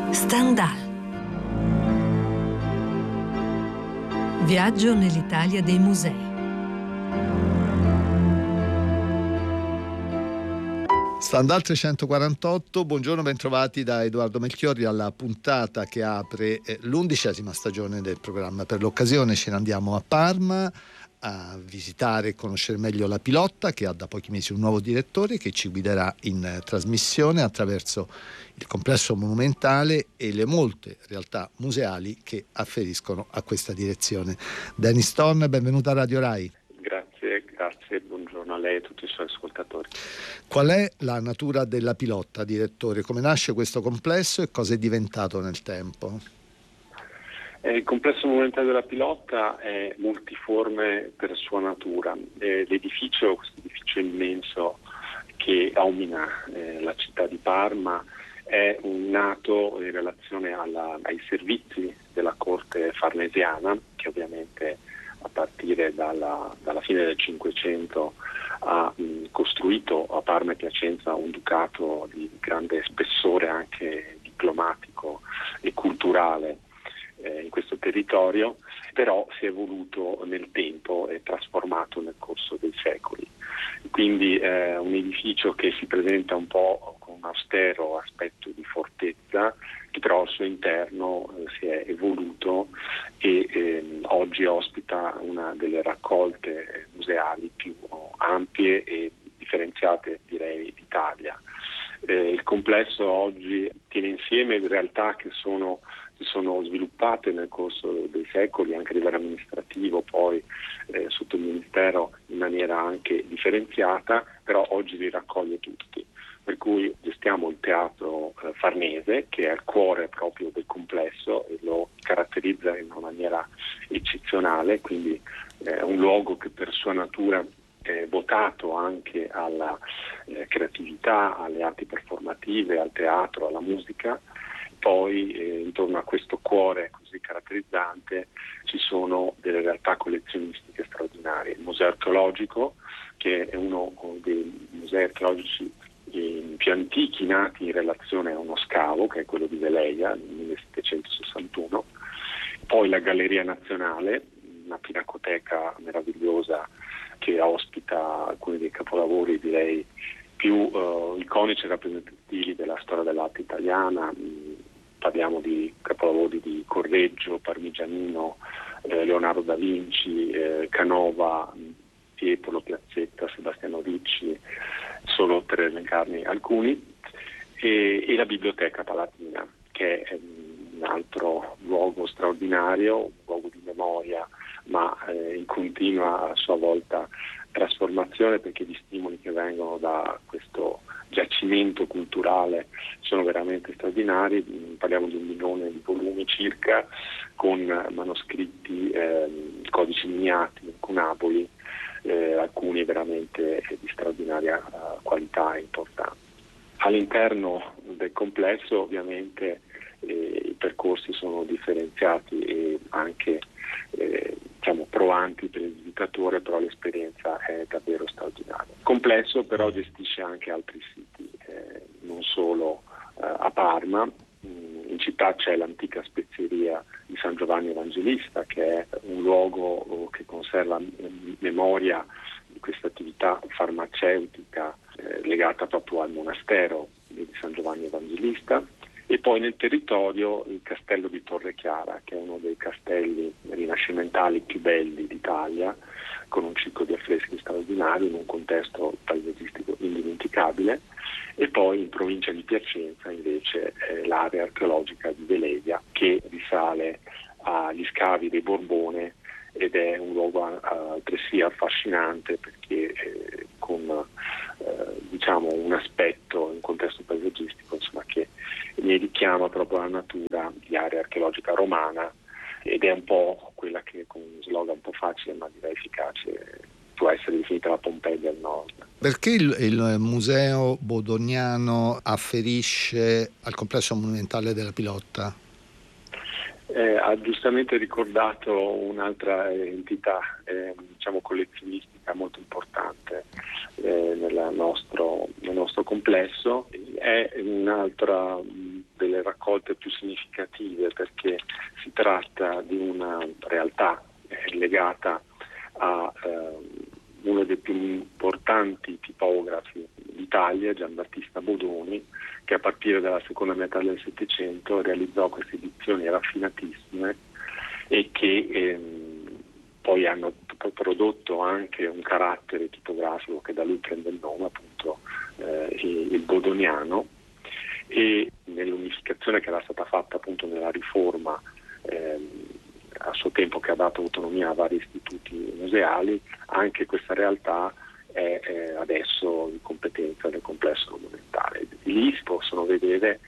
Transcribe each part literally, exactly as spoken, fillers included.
Stendhal. Viaggio nell'Italia dei musei. Stendhal trecentoquarantotto, buongiorno, bentrovati da Edoardo Melchiorri alla puntata che apre l'undicesima stagione del programma. Per l'occasione ce ne andiamo a Parma a visitare e conoscere meglio la Pilotta, che ha da pochi mesi un nuovo direttore che ci guiderà in trasmissione attraverso il complesso monumentale e le molte realtà museali che afferiscono a questa direzione. Dennis Thorn, benvenuta a Radio Rai. Grazie, grazie, buongiorno a lei e a tutti i suoi ascoltatori. Qual è la natura della Pilotta, direttore? Come nasce questo complesso e cosa è diventato nel tempo? Eh, il complesso monumentale della Pilotta è multiforme per sua natura. Eh, l'edificio, questo edificio immenso che domina eh, la città di Parma, è un nato in relazione alla, ai servizi della corte farnesiana, che ovviamente a partire dalla, dalla fine del Cinquecento ha mh, costruito a Parma e Piacenza un ducato di grande spessore anche diplomatico e culturale eh, in questo territorio, però si è evoluto nel tempo e trasformato nel corso dei secoli. Quindi è eh, un edificio che si presenta un po' con un austero aspetto di fortezza, che però al suo interno eh, si è evoluto e eh, oggi ospita una delle raccolte museali più ampie e differenziate, direi, d'Italia. Eh, il complesso oggi tiene insieme realtà che sono, si sono sviluppate nel corso dei secoli, anche a livello amministrativo, poi eh, sotto il Ministero in maniera anche differenziata, però oggi li raccoglie tutti. Per cui gestiamo il teatro eh, farnese, che è il cuore proprio del complesso e lo caratterizza in una maniera eccezionale, quindi è eh, un luogo che per sua natura è votato anche alla eh, creatività, alle arti performative, al teatro, alla musica. Poi eh, intorno a questo cuore così caratterizzante ci sono delle realtà collezionistiche straordinarie. Il Museo Archeologico, che è uno dei musei archeologici più antichi nati in relazione a uno scavo, che è quello di Veleia nel millesettecentosessantuno, poi la Galleria Nazionale, una pinacoteca meravigliosa che ospita alcuni dei capolavori, direi, più uh, iconici e rappresentativi della storia dell'arte italiana. Parliamo di capolavori di Correggio, Parmigianino, eh, Leonardo da Vinci, eh, Canova, Tiepolo, Piazzetta, Sebastiano Ricci, solo per elencarne alcuni, e, e la Biblioteca Palatina, che è un altro luogo straordinario, un luogo di memoria, ma eh, in continua a sua volta trasformazione, perché gli stimoli che vengono da questo giacimento culturale sono veramente straordinari. Parliamo di un milione di volumi circa, con manoscritti, eh, codici miniati, incunaboli, eh, alcuni veramente di straordinaria uh, qualità e importanza. All'interno del complesso ovviamente eh, i percorsi sono differenziati e anche eh, diciamo provanti per il visitatore, però l'esperienza è davvero straordinaria. Il complesso però gestisce anche altri siti, eh, non solo eh, a Parma. In città c'è l'antica spezieria di San Giovanni Evangelista, che è un luogo che conserva memoria di questa attività farmaceutica eh, legata proprio al monastero di San Giovanni Evangelista. E poi nel territorio il castello di Torre Chiara, che è uno dei castelli rinascimentali più belli d'Italia, con un ciclo di affreschi straordinari in un contesto paesaggistico indimenticabile. E poi in provincia di Piacenza invece è l'area archeologica di Veleia, che risale agli scavi dei Borbone ed è un luogo altresì affascinante perché eh, con eh, diciamo un aspetto, un contesto paesaggistico insomma, che ne richiama proprio la natura di area archeologica romana, ed è un po' quella che con un slogan un po' facile ma direi efficace può essere definita la Pompei del Nord. Perché il, il museo bodoniano afferisce al complesso monumentale della Pilotta? Eh, ha giustamente ricordato un'altra entità eh, diciamo collezionistica molto importante eh, nel, nostro, nel nostro complesso. È un'altra delle raccolte più significative, perché si tratta di una realtà eh, legata a eh, uno dei più importanti tipografi d'Italia, Giambattista Bodoni, che a partire dalla seconda metà del Settecento realizzò queste edizioni raffinatissime e che ehm, poi hanno p- prodotto anche un carattere tipografico che da lui prende il nome, appunto eh, il bodoniano, e nell'unificazione che era stata fatta appunto nella riforma ehm, a suo tempo, che ha dato autonomia a vari istituti museali, anche questa realtà è, è adesso di competenza del complesso monumentale. Lì si possono vedere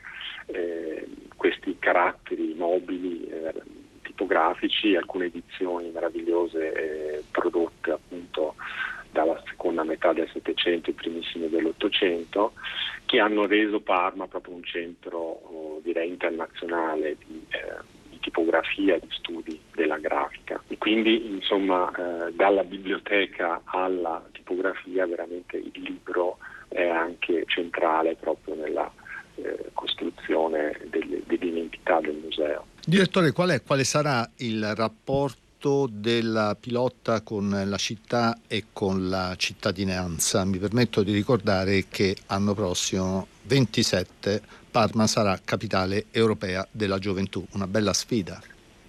eh, questi caratteri mobili eh, tipografici, alcune edizioni meravigliose eh, prodotte appunto dalla seconda metà del Settecento e primissimi dell'Ottocento, che hanno reso Parma proprio un centro, oh, direi, internazionale di eh, tipografia, di studi della grafica. E quindi insomma eh, dalla biblioteca alla tipografia veramente il libro è anche centrale proprio nella eh, costruzione delle, dell'identità del museo. Direttore, qual è, quale sarà il rapporto della Pilotta con la città e con la cittadinanza? Mi permetto di ricordare che l'anno prossimo, ventisette, Parma sarà capitale europea della gioventù, una bella sfida.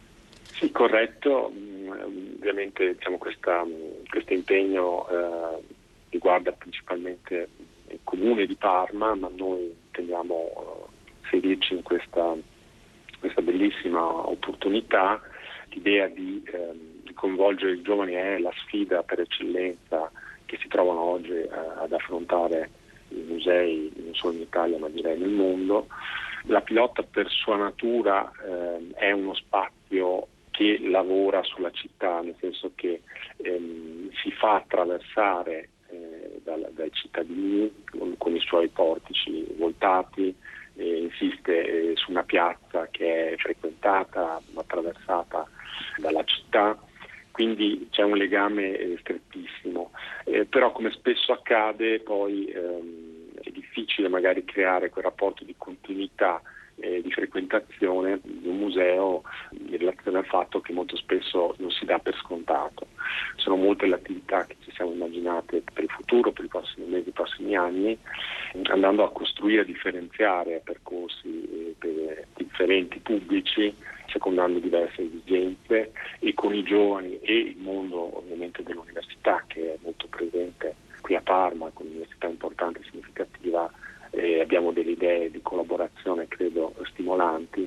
Sì, corretto. Ovviamente diciamo, questa, questo impegno eh, riguarda principalmente il comune di Parma, ma noi intendiamo inserirci in questa, questa bellissima opportunità. L'idea di, eh, di coinvolgere i giovani è la sfida per eccellenza che si trovano oggi eh, ad affrontare i musei non solo in Italia ma direi nel mondo. La Pilotta per sua natura eh, è uno spazio che lavora sulla città, nel senso che ehm, si fa attraversare eh, dal, dai cittadini con, con i suoi portici voltati, eh, insiste eh, su una piazza che è frequentata, attraversata dalla città, quindi c'è un legame eh, strettissimo, eh, però come spesso accade poi ehm, è difficile magari creare quel rapporto di continuità eh, di frequentazione di un museo in relazione al fatto che molto spesso non si dà per scontato. Sono molte le attività che ci siamo immaginate per il futuro, per i prossimi mesi, i prossimi anni, andando a costruire, a differenziare percorsi eh, per differenti pubblici, secondando diverse esigenze, e con i giovani e il mondo ovviamente dell'università, che è molto presente qui a Parma, con un'università importante e significativa. Eh, abbiamo delle idee di collaborazione credo stimolanti,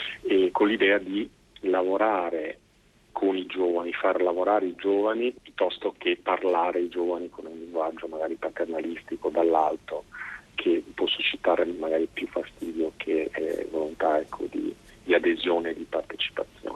e con l'idea di lavorare con i giovani, far lavorare i giovani piuttosto che parlare ai giovani con un linguaggio magari paternalistico dall'alto, che può suscitare magari più fastidio che eh, volontà ecco, di, di adesione e di partecipazione.